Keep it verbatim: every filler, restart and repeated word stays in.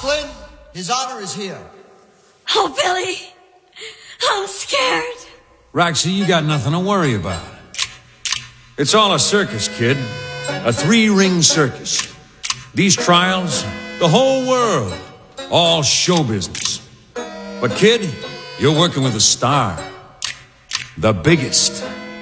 Flynn, His Honor is here. Oh, Billy, I'm scared. Roxy, you got nothing to worry about. It's all a circus, kid. A three-ring circus. These trials, the whole world, all show business. But kid, you're working with a star. The biggest.